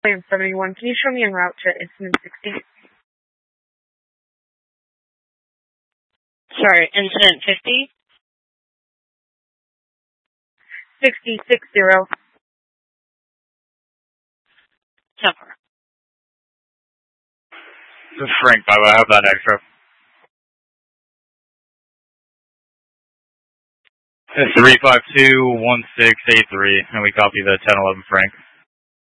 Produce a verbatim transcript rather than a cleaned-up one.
Plan seventy-one, can you show me en route to incident sixty? Sorry, incident fifty? sixty, six zero. Temper. This is Frank, by the way, I have that extra. It's three five two, one six eight three, and we copy the ten eleven Frank.